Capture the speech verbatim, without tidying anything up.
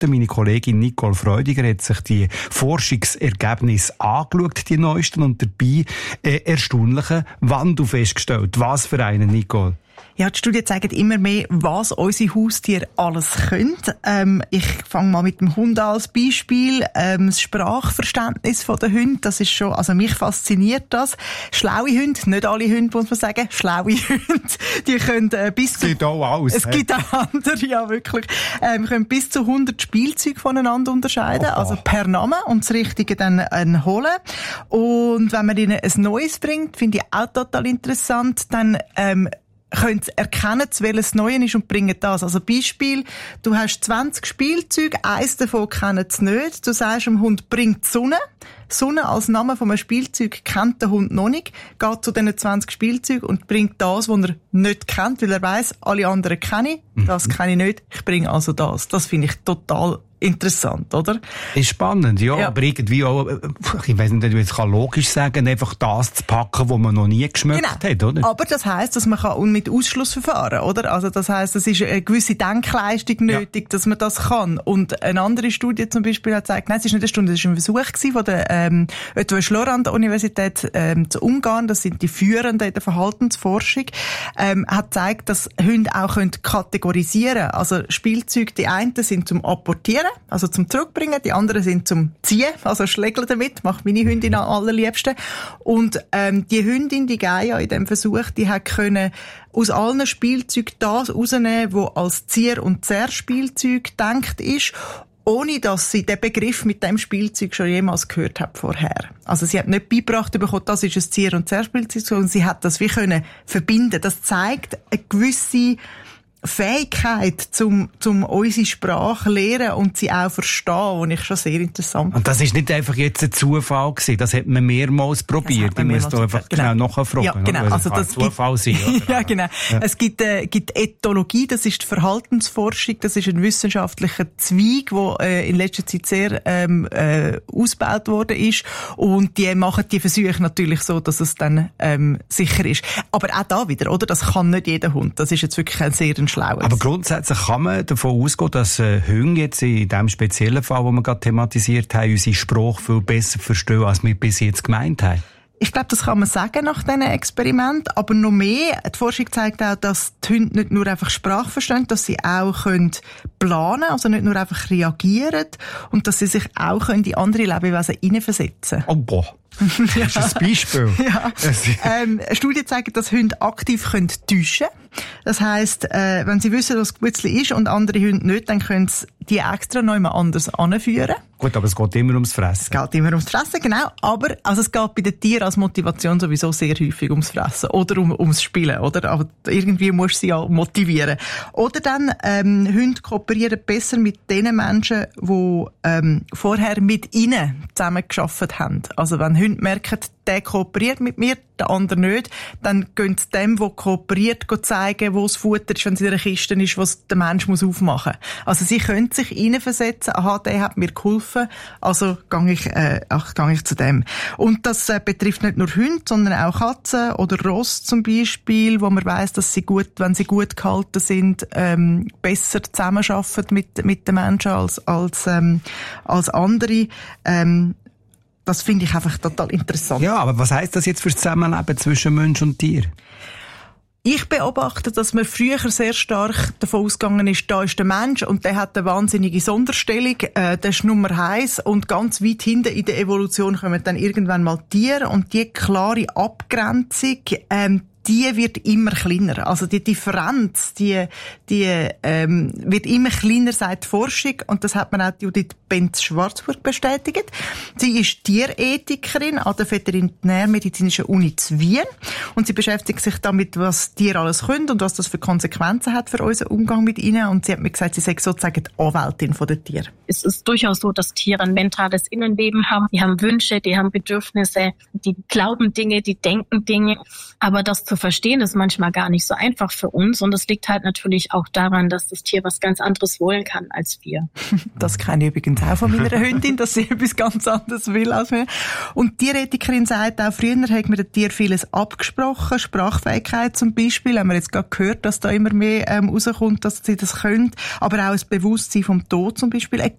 Meine Kollegin Nicole Freudiger hat sich die Forschungsergebnisse angeschaut, die neuesten, und dabei äh, erstaunlichen Wandel festgestellt. Was für einen, Nicole? Ja, die Studien zeigen immer mehr, was unsere Haustiere alles können. Ähm, ich fange mal mit dem Hund an als Beispiel. Ähm, das Sprachverständnis der Hunde, das ist schon, also mich fasziniert das. Schlaue Hunde, nicht alle Hunde, muss man sagen, schlaue Hunde, die können äh, bis zu... Es gibt auch alles. Es gibt auch andere, ja wirklich. Ähm, können bis zu hundert Spielzeuge voneinander unterscheiden, oh, also per Namen, und das Richtige dann äh, holen. Und wenn man ihnen ein Neues bringt, finde ich auch total interessant, dann ähm, können sie erkennen, welches Neue ist, und bringen das. Also Beispiel, du hast zwanzig Spielzeuge, eins davon kennen sie nicht. Du sagst dem Hund, bring die Sonne. Sonne als Name von einem Spielzeug kennt der Hund noch nicht, geht zu diesen zwanzig Spielzeugen und bringt das, was er nicht kennt, weil er weiss, alle anderen kenne ich, das kenne ich nicht, ich bringe also das. Das finde ich total interessant, oder? Ist spannend, ja, ja. Aber irgendwie auch, ich weiss nicht, ob ich jetzt logisch sagen, einfach das zu packen, was man noch nie geschmeckt genau. hat, oder? Aber das heisst, dass man kann mit Ausschluss verfahren, oder? Also das heisst, es ist eine gewisse Denkleistung nötig, ja. dass man das kann. Und eine andere Studie zum Beispiel hat gesagt, nein, es ist nicht eine Studie, es war ein Versuch von der ähm, Oetwe-Schloran-Universität ähm, zu Ungarn, das sind die Führenden in der Verhaltensforschung, ähm, hat gezeigt, dass Hunde auch können kategorisieren können. Also Spielzeuge, die einen sind zum Apportieren, also zum Zurückbringen, die anderen sind zum Ziehen, also Schlägeln damit, macht meine Hündin am allerliebsten. Und ähm, die Hündin, die Gaia in dem Versuch, die hat können aus allen Spielzeugen das rausnehmen, was als Zier- und Zerrspielzeug gedacht ist, ohne dass sie den Begriff mit dem Spielzeug schon jemals gehört hat vorher. Also sie hat nicht beigebracht bekommen, das ist ein Zier- und Zerrspielzeug, sondern sie hat das wie können verbinden. Das zeigt eine gewisse Fähigkeit, zum, zum unsere Sprache lernen und sie auch verstehen, die ich schon sehr interessant finde. Und das ist nicht einfach jetzt ein Zufall gewesen, das hat man mehrmals probiert. Ich muss da einfach genau nachfragen. Ja, genau. Also, also das Zufall gibt, sein, ja, genau. Ja. Es gibt, äh, gibt Ethologie, das ist die Verhaltensforschung, das ist ein wissenschaftlicher Zweig, der äh, in letzter Zeit sehr ähm, äh, ausgebaut worden ist, und die machen die Versuche natürlich so, dass es dann ähm, sicher ist. Aber auch da wieder, oder? Das kann nicht jeder Hund. Das ist jetzt wirklich ein sehr Schlaues. Aber grundsätzlich kann man davon ausgehen, dass äh, Hunde jetzt in dem speziellen Fall, den wir gerade thematisiert haben, unsere Sprache viel besser verstehen, als wir bis jetzt gemeint haben. Ich glaube, das kann man sagen nach diesen Experimenten, aber noch mehr. Die Forschung zeigt auch, dass die Hunde nicht nur einfach Sprache verstehen, dass sie auch können planen, also nicht nur einfach reagieren, und dass sie sich auch können in andere Lebewesen hineinversetzen können. Oh boah. Das ist ein Beispiel. Ja. ähm, Studien zeigen, dass Hunde aktiv können täuschen können. Das heisst, äh, wenn sie wissen, was Gutzli ist und andere Hunde nicht, dann können sie die extra noch jemand anders anführen. Gut, aber es geht immer ums Fressen. Es geht immer ums Fressen, genau. Aber, also es geht bei den Tieren als Motivation sowieso sehr häufig ums Fressen. Oder um, ums Spielen, oder? Aber irgendwie musst du sie ja motivieren. Oder dann, ähm, Hunde kooperieren besser mit den Menschen, die, ähm, vorher mit ihnen zusammen gearbeitet haben. Also wenn Hunde merken, der kooperiert mit mir, der andere nicht, dann gehen sie dem, der kooperiert, zeigen, wo das Futter ist, wenn es in einer Kiste ist, was der Mensch muss aufmachen muss. Also sie können sich hineinversetzen, aha, der hat mir geholfen, also gehe ich, äh, ach, gehe ich zu dem. Und das äh, betrifft nicht nur Hunde, sondern auch Katzen oder Ross zum Beispiel, wo man weiss, dass sie gut, wenn sie gut gehalten sind, ähm, besser zusammenarbeiten mit, mit den Menschen als, als, ähm, als andere. Ähm, Das finde ich einfach total interessant. Ja, aber was heisst das jetzt für das Zusammenleben zwischen Mensch und Tier? Ich beobachte, dass man früher sehr stark davon ausgegangen ist, da ist der Mensch und der hat eine wahnsinnige Sonderstellung, äh, der ist Nummer eins, und ganz weit hinten in der Evolution kommen dann irgendwann mal Tiere, und die klare Abgrenzung, ähm, die wird immer kleiner. Also die Differenz, die, die ähm, wird immer kleiner, sagt die Forschung. Und das hat man auch Judith Benz-Schwarzburg bestätigt. Sie ist Tierethikerin an der Veterinärmedizinischen Uni zu Wien. Und sie beschäftigt sich damit, was Tiere alles können und was das für Konsequenzen hat für unseren Umgang mit ihnen. Und sie hat mir gesagt, sie sei sozusagen die Anwältin der Tiere. Es ist durchaus so, dass Tiere ein mentales Innenleben haben. Die haben Wünsche, die haben Bedürfnisse, die glauben Dinge, die denken Dinge. Aber das zu verstehen ist manchmal gar nicht so einfach für uns, und das liegt halt natürlich auch daran, dass das Tier was ganz anderes wollen kann als wir. Das kenne ich übrigens auch von meiner Hündin, dass sie etwas ganz anderes will als wir. Und die Tierethikerin sagt auch, früher hat man dem Tier vieles abgesprochen, Sprachfähigkeit zum Beispiel, haben wir jetzt gerade gehört, dass da immer mehr ähm, rauskommt, dass sie das können, aber auch das Bewusstsein vom Tod zum Beispiel, eine